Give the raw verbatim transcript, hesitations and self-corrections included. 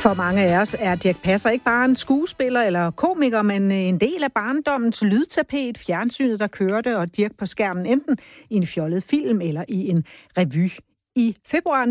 For mange af os er Dirch Passer ikke bare en skuespiller eller komiker, men en del af barndommens lydtapet, fjernsynet, der kørte, og Dirch på skærmen enten i en fjollet film eller i en revy. I februar